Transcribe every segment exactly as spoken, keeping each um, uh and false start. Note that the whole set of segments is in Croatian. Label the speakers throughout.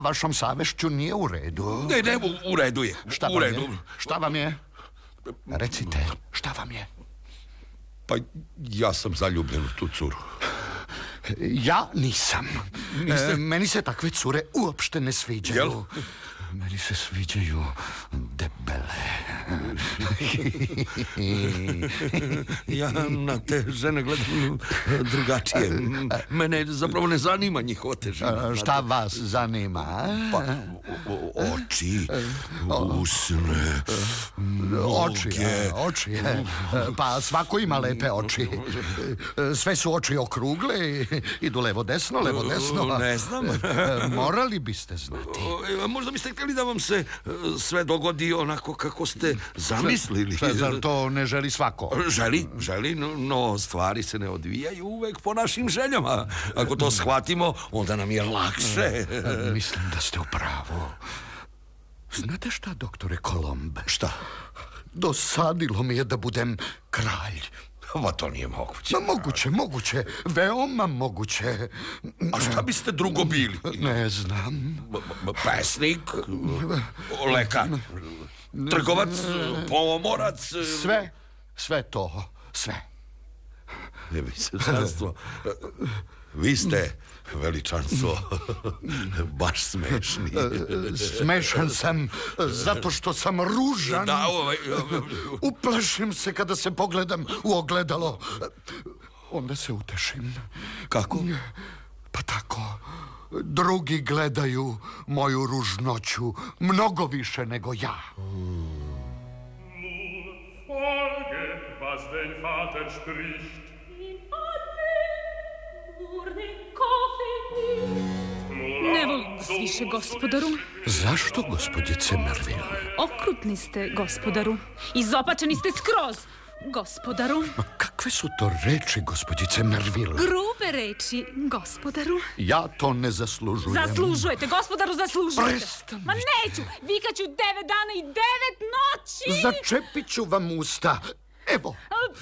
Speaker 1: vašom savešću nije u redu.
Speaker 2: Ne, ne, u, u redu je.
Speaker 1: Šta
Speaker 2: u
Speaker 1: vam
Speaker 2: redu.
Speaker 1: je? Šta vam je? Recite, šta vam je?
Speaker 2: Pa ja sam zaljubljen u tu curu.
Speaker 1: Ja nisam.
Speaker 2: Niste?
Speaker 1: E, meni se takve cure uopšte ne sviđaju.
Speaker 2: Jel?
Speaker 1: Meni se sviđaju debele.
Speaker 2: Ja na te žene gledam drugačije. Mene zapravo ne zanima njihova težina.
Speaker 1: Šta vas zanima?
Speaker 2: Pa, o, oči, usne,
Speaker 1: Oči, a, oči. Pa svako ima lepe oči. Sve su oči okrugle i idu levo-desno, levo-desno.
Speaker 2: Ne znam.
Speaker 1: Morali biste znati.
Speaker 2: Možda biste htjeli da vam se sve dogodi onako kako ste zamislili.
Speaker 1: Šta, zar to ne želi svako?
Speaker 2: Želi, želi, no, no stvari se ne odvijaju uvek po našim željama. Ako to shvatimo, onda nam je lakše.
Speaker 1: Mislim da ste u pravu. Znate šta, doktore Kolomb?
Speaker 2: Šta?
Speaker 1: Dosadilo mi je da budem kralj.
Speaker 2: Ma to nije moguće.
Speaker 1: Ma moguće, moguće, veoma moguće.
Speaker 2: A šta biste drugo bili?
Speaker 1: Ne znam.
Speaker 2: Pesnik, lekar, trgovac, pomorac.
Speaker 1: Sve, sve to, sve.
Speaker 2: Veličanstvo. Vi ste, veličanstvo, baš smešni.
Speaker 1: Smešan sam zato što sam ružan.
Speaker 2: Da, ovaj...
Speaker 1: Uplašim se kada se pogledam u ogledalo. Onda se utešim.
Speaker 2: Kako?
Speaker 1: Pa tako. Drugi gledaju moju ružnoću mnogo više nego ja.
Speaker 3: Ne volim vas više, gospodaru.
Speaker 1: Zašto, gospođice Merville?
Speaker 3: Okrutni ste, gospodaru. Izopačeni ste skroz, gospodaru.
Speaker 1: Ma kakve su to reči, gospođice Merville?
Speaker 3: Grube reči, gospodaru.
Speaker 1: Ja to ne zaslužujem.
Speaker 3: Zaslužujete, gospodaru, zaslužujete.
Speaker 1: Prestanite.
Speaker 3: Ma neću, vikaću devet dana i devet noći.
Speaker 1: Začepit ću vam usta. Evo.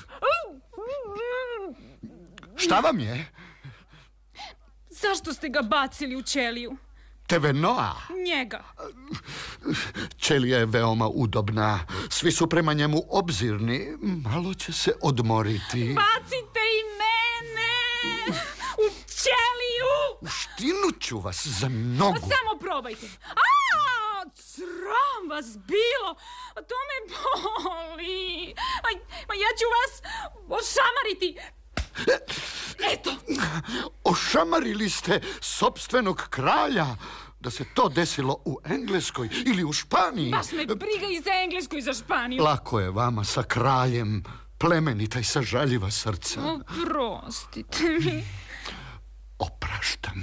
Speaker 1: Šta vam je?
Speaker 3: Zašto ste ga bacili u ćeliju?
Speaker 1: Tevenoa.
Speaker 3: Njega.
Speaker 1: Ćelija je veoma udobna. Svi su prema njemu obzirni. Malo će se odmoriti.
Speaker 3: Bacite i mene u ćeliju.
Speaker 1: Uštinut ću vas za nogu.
Speaker 3: Pa samo probajte. A, sram vas bilo. To me boli. Aj, ma ja ću vas ošamariti. Eto.
Speaker 1: Ošamarili ste sopstvenog kralja. Da se to desilo u Engleskoj ili u Španiji.
Speaker 3: Baš me briga i za Englesku i za Španiju.
Speaker 1: Lako je vama sa kraljem, plemenita i sažaljiva srca.
Speaker 3: Oprostite mi.
Speaker 1: Opraštam.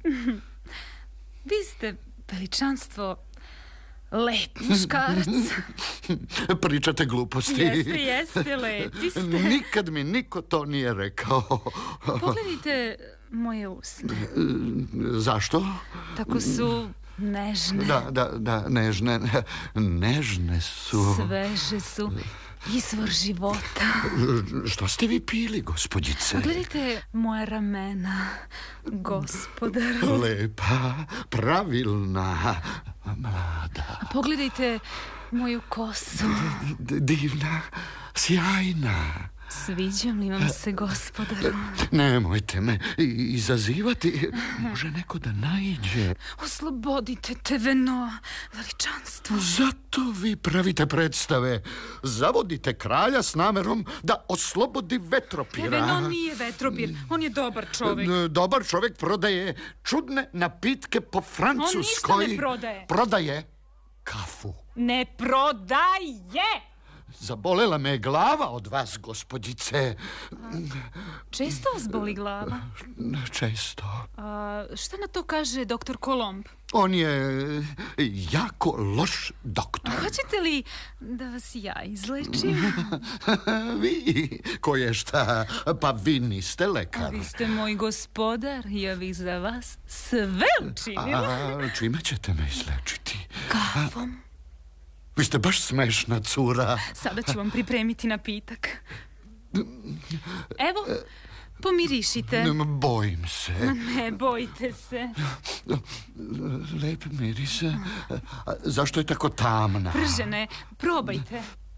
Speaker 3: Vi ste, veličanstvo, lep muškarac.
Speaker 1: Pričate gluposti.
Speaker 3: Jeste, jeste, lepi ste.
Speaker 1: Nikad mi niko to nije rekao.
Speaker 3: Pogledajte moje usne.
Speaker 1: Zašto?
Speaker 3: Tako su nežne.
Speaker 1: Da, da, da, nežne. Nežne su.
Speaker 3: Sveže su. Izvor života.
Speaker 1: Što ste vi pili, gospođice?
Speaker 3: Pogledajte moja ramena, gospodaru.
Speaker 1: Lepa, pravilna, mlada.
Speaker 3: Pogledajte moju kosu.
Speaker 1: D- divna, sjajna.
Speaker 3: Sviđam li vam se, gospodaru?
Speaker 1: Nemojte me izazivati. Može neko da naiđe.
Speaker 3: Oslobodite Tevenoa, veličanstvo.
Speaker 1: Zato vi pravite predstave. Zavodite kralja s namerom da oslobodi vetropira.
Speaker 3: Teveno nije vetropir, on je dobar čovjek.
Speaker 1: Dobar čovjek prodaje čudne napitke po Francuskoj.
Speaker 3: On ništa ne prodaje.
Speaker 1: Prodaje kafu.
Speaker 3: Ne prodaje!
Speaker 1: Zabolela me je glava od vas, gospođice.
Speaker 3: Često vas boli glava?
Speaker 1: Često.
Speaker 3: A, šta na to kaže doktor Kolomb?
Speaker 1: On je jako loš doktor.
Speaker 3: A hoćete li da vas ja izlečim?
Speaker 1: Vi, koje šta, pa vi niste lekar.
Speaker 3: A vi ste moj gospodar, ja bih za vas sve učinila.
Speaker 1: A čime ćete me izlečiti?
Speaker 3: Kafom.
Speaker 1: Vi ste baš smešna cura.
Speaker 3: Sada ću vam pripremiti napitak. Evo, Pomirišite.
Speaker 1: Bojim se.
Speaker 3: Ne bojte se.
Speaker 1: Lep miris. Zašto je tako tamna?
Speaker 3: Pržene, probajte.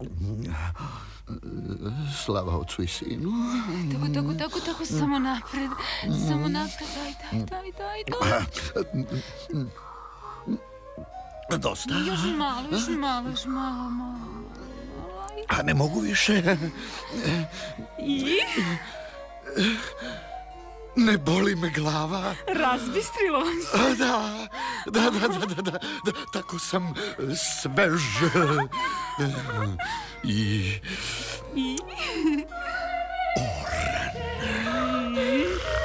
Speaker 1: Slava ocu i sinu.
Speaker 3: Tako, tako, tako, tako, samo napred. Samo napred, daj, daj, daj, daj, daj.
Speaker 1: Dosta.
Speaker 3: Još malo, još malo, još malo, malo.
Speaker 1: A ne mogu više.
Speaker 3: I?
Speaker 1: Ne boli me glava.
Speaker 3: Razbistrilo vam se.
Speaker 1: Da, da, da, da, da, da, da, tako sam svež. I...
Speaker 3: I?